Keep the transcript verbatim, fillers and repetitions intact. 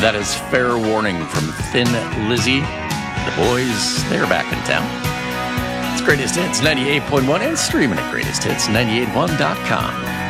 That is Fair Warning from Thin Lizzy. The boys, they're back in town. It's Greatest Hits ninety-eight point one and streaming at greatest hits ninety-eight one dot com.